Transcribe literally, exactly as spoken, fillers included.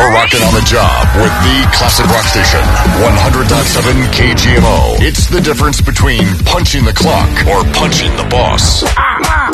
You're rocking on the job with the classic rock station, one hundred point seven K G M O. It's the difference between punching the clock or punching the boss.